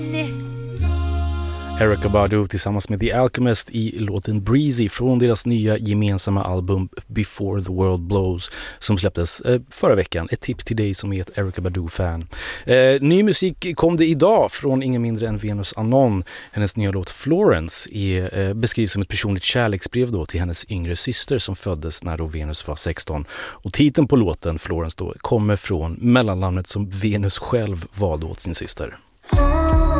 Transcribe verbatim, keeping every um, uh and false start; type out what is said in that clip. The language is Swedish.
Erykah Badu tillsammans med The Alchemist i låten Breezy från deras nya gemensamma album Before the World Blows som släpptes eh, förra veckan. Ett tips till dig som är ett Erykah Badu-fan. Eh, ny musik kom det idag från ingen mindre än Venus Anon. Hennes nya låt Florence är, eh, beskrivs som ett personligt kärleksbrev då till hennes yngre syster som föddes när då Venus var sexton. Och titeln på låten Florence då kommer från mellannamnet som Venus själv valde åt sin syster.